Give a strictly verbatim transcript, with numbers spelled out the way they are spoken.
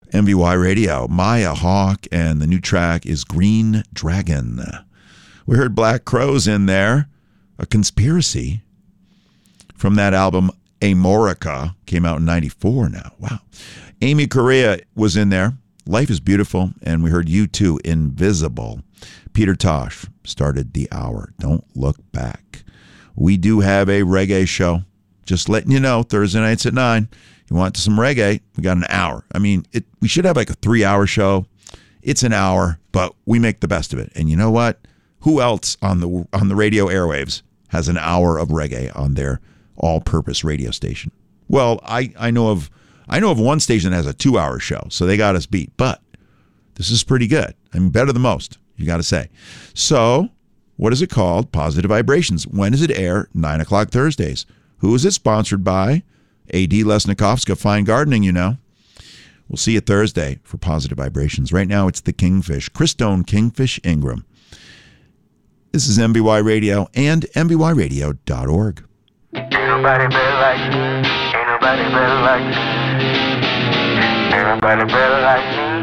M B Y Radio, Maya Hawke, and the new track is Green Dragon. We heard Black Crowes in there, A Conspiracy, from that album Amorica, came out in ninety-four now. Wow. Amy Correa was in there, Life is Beautiful, and we heard U two, Invisible. Peter Tosh started the hour. Don't look back. We do have a reggae show. Just letting you know, Thursday nights at nine. You want some reggae, we got an hour. I mean, it, we should have like a three-hour show. It's an hour, but we make the best of it. And you know what? Who else on the on the radio airwaves has an hour of reggae on their all-purpose radio station? Well, I, I know of I know of one station that has a two-hour show, so they got us beat. But this is pretty good. I mean, better than most, you got to say. So, what is it called? Positive Vibrations. When does it air? nine o'clock Thursdays. Who is it sponsored by? A D Lesnikovska, Fine Gardening, you know. We'll see you Thursday for Positive Vibrations. Right now, it's the Kingfish, Christone Kingfish Ingram. This is M B Y Radio and M B Y radio dot org. Ain't nobody better like me. Ain't nobody better like me. Ain't nobody better like me.